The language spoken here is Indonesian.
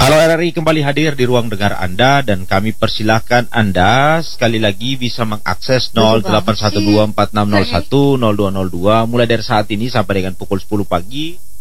Halo RRI kembali hadir di ruang dengar Anda dan kami persilahkan Anda sekali lagi bisa mengakses 081246010202 mulai dari saat ini sampai dengan pukul 10 pagi